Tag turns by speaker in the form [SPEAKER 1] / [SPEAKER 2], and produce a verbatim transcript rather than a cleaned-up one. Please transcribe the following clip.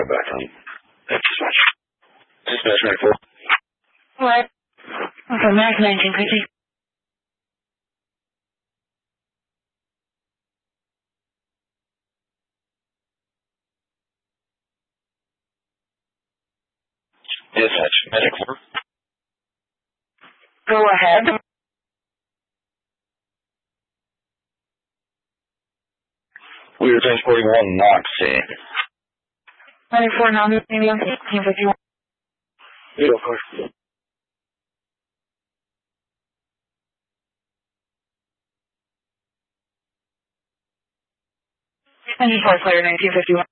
[SPEAKER 1] back on. That's dispatch. Dispatch ninety-four.
[SPEAKER 2] What? Okay, Mac nineteen fifty.
[SPEAKER 1] Dispatch, medic four.
[SPEAKER 2] Go ahead.
[SPEAKER 1] We were transporting one Knox in.
[SPEAKER 2] ninety-four, nineteen fifty-one.
[SPEAKER 1] Yeah, of course.
[SPEAKER 2] ninety-four, clear, nineteen fifty-one.